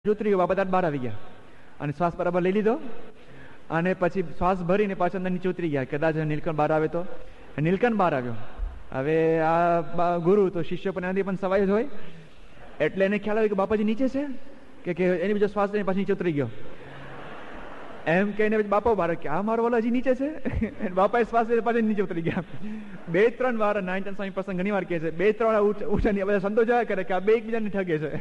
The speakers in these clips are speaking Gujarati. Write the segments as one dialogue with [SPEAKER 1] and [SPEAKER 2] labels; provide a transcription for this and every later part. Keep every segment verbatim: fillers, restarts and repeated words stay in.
[SPEAKER 1] ઉતરી ગયો, બાપા તાર બહાર આવી ગયા અને શ્વાસ બરાબર લઈ લીધો અને પછી શ્વાસ ભરીને પાછા અંદર નીચે ઉતરી ગયા. કદાચ નીલકંઠ બહાર આવે તો નીલકંઠ બહાર આવ્યો. હવે આ ગુરુ તો શિષ્ય પણ એનાથી પણ સવાય જ હોય એટલે એને ખ્યાલ આવ્યો કે બાપાજી નીચે છે કે એની બીજો શ્વાસ લઈને પાછી નીચે ઉતરી ગયો. એમ કહીને બાપા બહાર કે આ મારો વાલો હજી નીચે છે. બાપાએ શ્વાસ લઈને પાછી નીચે ઉતરી ગયા. બે ત્રણ વાર નારાયણ સ્વામી પ્રસંગ ઘણી વાર કહે છે, બે ત્રણ ઉઠાની બધા સંતો જોયા કરે કે આ બે એકબીજાને ઠગે છે.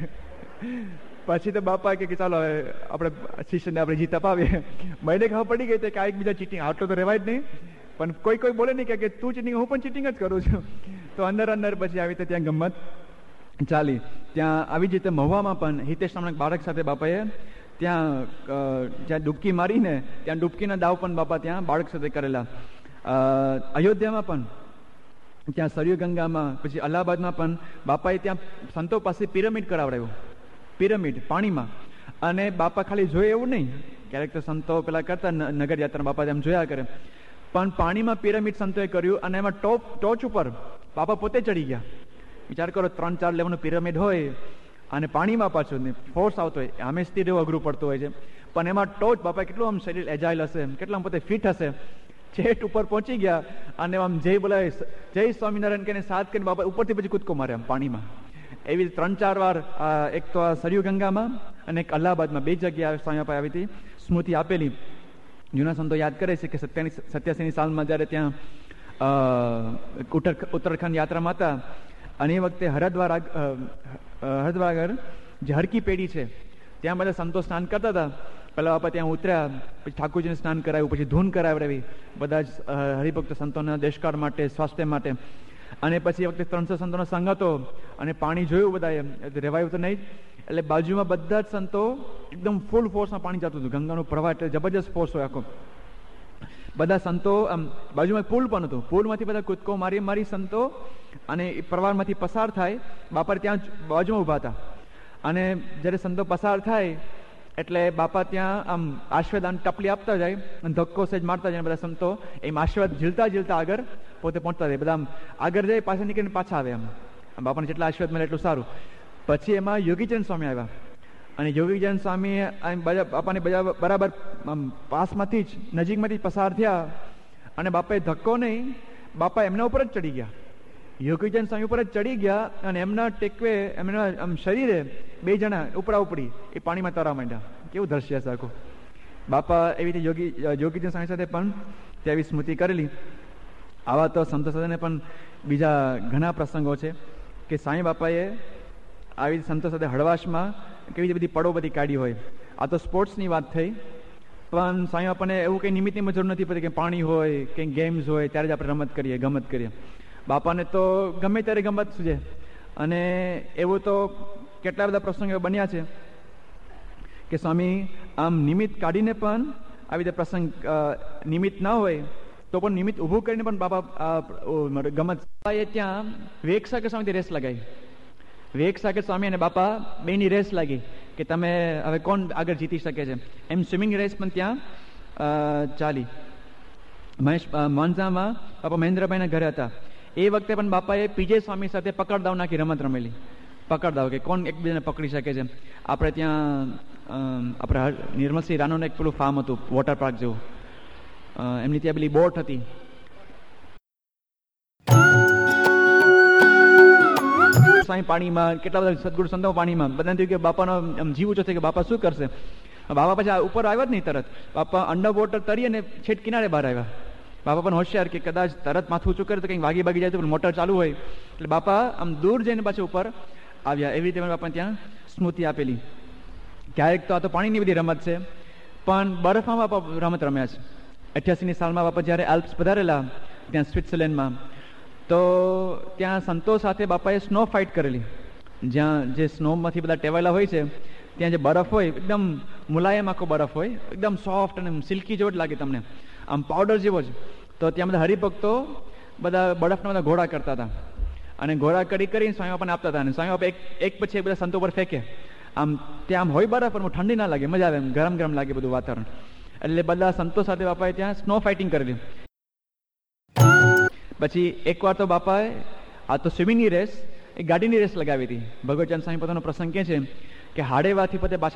[SPEAKER 1] પછી તો બાપા કે ચાલો આપણે શિષ્યને આપણે જીત અપાવીએ. મને ખબર પડી ગઈ કે આ એકબીજા ચીટિંગ, આટલો તો રહેવાય જ નહીં. પણ કોઈ કોઈ બોલે નહીં કે તું ચીટિંગ, હું પણ ચીટિંગ જ કરું છું. તો અંદર અંદર પછી આવી રીતે ત્યાં ગમત ચાલી. ત્યાં આવી જ રીતે મહુવામાં પણ હિતેશ નામના બાળક સાથે બાપાએ ત્યાં જ્યાં ડૂબકી મારીને ત્યાં ડૂબકીના દાવ પણ બાપા ત્યાં બાળક સાથે કરેલા. અયોધ્યામાં પણ ત્યાં સરયુ ગંગામાં, પછી અલ્હાબાદમાં પણ બાપાએ ત્યાં સંતો પાસે પિરામિડ કરાવડાવ્યું. પિરામિડ પાણીમાં. અને બાપા ખાલી જોયે એવું નહીં, ક્યારેક તો સંતો પેલા કરતા નગર યાત્રા બાપા એમ જોયા કરે, પણ પાણીમાં પિરામિડ સંતોએ કર્યું અને એમાં ટોપ ટોચ ઉપર બાપા પોતે ચડી ગયા. વિચાર કરો, ત્રણ ચાર લેવલનું પિરામિડ હોય અને પાણીમાં પાછું ફોર્સ આવતો હોય, આમે સ્થિર રહેવું અઘરું પડતું હોય છે. પણ એમાં ટોચ બાપા કેટલું આમ શરીર એજાઇલ હશે, કેટલા પોતે ફિટ હશે. છેટ ઉપર પહોંચી ગયા અને આમ જય બોલાય, જય સ્વામિનારાયણ કહીને સાથ કરીને બાપા ઉપરથી પછી કૂદકો મારે આમ પાણીમાં. એવી ત્રણ ચાર વાર એક તો આ સરયુ ગંગામાં અને એક અલ્હાબાદમાં બે જગ્યાએ સ્વામી બાપાએ આવી હતી સ્મૃતિ આપેલી. જૂના સંતો યાદ કરે છે કે સત્યાની સત્યાસીની સાલમાં જ્યારે ત્યાં ઉત્તર ઉત્તરાખંડ યાત્રામાં હતા અને એ વખતે હરિદ્વાર હરિદ્વાર આગળ જે હરકી પેઢી છે ત્યાં બધા સંતો સ્નાન કરતા હતા. પહેલા બાપા ત્યાં ઉતર્યા, પછી ઠાકોરજીને સ્નાન કરાવ્યું, પછી ધૂન કરાવડાવી બધા જ હરિભક્ત સંતોના દેશકાળ માટે, સ્વાસ્થ્ય માટે. અને પછી વખતે ત્રણસો સંતોનો સંઘ હતો અને પાણી જોયું બધાએ, રેવાયું તો નહીં. એટલે બાજુમાં બધા જ સંતો એકદમ ફૂલ ફોર્સમાં પાણી જતું હતું. ગંગાનું પ્રવાહ એટલે જબરજસ્ત ફોર્સ હોય આખો. બધા સંતો આમ બાજુમાં પુલ પણ હતું, પુલમાંથી બધા કૂદકો મારી મારી સંતો અને એ પ્રવાહમાંથી પસાર થાય. બાપા ત્યાં બાજુમાં ઊભા હતા અને જ્યારે સંતો પસાર થાય એટલે બાપા ત્યાં આમ આશીર્વાદ ટપલી આપતા જાય અને ધક્કો સેજ મારતા જાય. બધા સંતો એમ આશીર્વાદ ઝીલતા ઝીલતા આગળ પોતે પહોંચતા જાય. બધા આમ આગળ જાય, પાછા નીકળીને પાછા આવે. આમ બાપાને જેટલા આશીર્વાદ મળે એટલું સારું. પછી એમાં યોગીચંદ સ્વામી આવ્યા અને યોગીચંદ સ્વામી બાપાને બરાબર પાસમાંથી જ નજીકમાંથી જ પસાર થયા અને બાપાએ ધક્કો નહીં, બાપા એમના ઉપર જ ચડી ગયા. યોગીચંદ સ્વામી ઉપર જ ચડી ગયા અને એમના ટેકવે એમના આમ શરીરે બે જણા ઉપરા ઉપડી એ પાણીમાં તરવા માંડ્યા. કેવું દ્રશ્ય છે આખું. બાપા એવી રીતે યોગી યોગીચંદ સ્વામી સાથે પણ તેવી સ્મૃતિ કરેલી. આવા તો સંતો સાથે પણ બીજા ઘણા પ્રસંગો છે કે સાંઈ બાપાએ આવી સંતો સાથે હળવાશમાં કેવી બધી પડો બધી કાઢી હોય. આ તો સ્પોર્ટ્સની વાત થઈ, પણ સાંઈ બાપાને એવું કંઈ નિમિત્તની જરૂર નથી પડતી કે પાણી હોય કંઈ ગેમ્સ હોય ત્યારે જ આપણે રમત કરીએ, ગમત કરીએ. બાપાને તો ગમે ત્યારે ગમત સૂજે. અને એવું તો કેટલા બધા પ્રસંગો બન્યા છે કે સ્વામી આમ નિમિત્ત કાઢીને પણ આવી રીતે પ્રસંગ નિમિત્ત ના હોય તો પણ નિમિત્ત ઊભું કરીને પણ બાપા ગમત. એ ત્યાં વેગ સાગર સ્વામીથી રેસ લગાવી. વેગ સાગર સ્વામી અને બાપા બેની રેસ લાગી કે તમે હવે કોણ આગળ જીતી શકે છે. એમ સ્વિમિંગ રેસ પણ ત્યાં ચાલી. મહેશ મોન્ઝામાં બાપા મહેન્દ્રભાઈના ઘરે હતા એ વખતે પણ બાપાએ પીજે સ્વામી સાથે પકડદાવ નાખી રમત રમેલી. પકડદાવ કે કોણ એકબીજાને પકડી શકે છે. આપણે ત્યાં આપણે નિર્મલસિંહ રાનોનું એક પેલું ફાર્મ હતું વોટર પાર્ક જેવું, એમની ત્યાં પેલી બોટ હતી. સ્વામી પાણીમાં, કેટલા બધા સદગુરુ સંતો પાણીમાં. બધાને થયું કે બાપાનો જીવ ઊંચો છે કે બાપા શું કરશે. બાપા પછી ઉપર આવ્યા જ નહીં તરત. બાપા અંડર વોટર તરી અને છેટ કિનારે બહાર આવ્યા. બાપા પણ હોશિયાર કે કદાચ તરત માથું ઊંચું કરે તો કંઈક વાગી ભાગી જાય તો મોટર ચાલુ હોય એટલે બાપા આમ દૂર જઈને પાછું ઉપર આવ્યા. એવી રીતે બાપા ત્યાં સ્મૃતિ આપેલી. ક્યારેક તો આ તો પાણીની બધી રમત છે, પણ બરફમાં બાપા રમત રમ્યા છે. અઠ્યાસીની સાલમાં બાપા જ્યારે આલ્પ્સ પધારેલા ત્યાં સ્વિટ્ઝરલેન્ડમાં, તો ત્યાં સંતો સાથે બાપાએ સ્નો ફાઇટ કરેલી. જ્યાં જે સ્નોમાંથી બધા ટેવાયેલા હોય છે ત્યાં જે બરફ હોય એકદમ મુલાયમ આખો બરફ હોય, એકદમ સોફ્ટ અને સિલ્કી જેવો જ લાગે તમને, આમ પાવડર જેવો જ. તો ત્યાં બધા હરિભક્તો બધા બરફના બધા ઘોડા કરતા હતા અને ઘોડા કરી કરીને સ્વામી બાપાને આપતા હતા. અને સ્વામી બાપા એક એક પછી બધા સંતો પર ફેંકે. આમ ત્યાં આમ હોય બરફ પણ ઠંડી ના લાગે, મજા આવે, એમ ગરમ ગરમ લાગે બધું વાતાવરણ. એટલે બધા સંતો સાથે બાપાએ ત્યાં સ્નો ફાઇટિંગ કરેલી. પછી એકવાર તો બાપાએ આ તો સ્વિમિંગની રેસ, એ ગાડીની રેસ લગાવી હતી. ભગવતચંદ સ્વામી પોતાનો પ્રસંગ કહે છે કે હાડેવાથી પોતે પાછા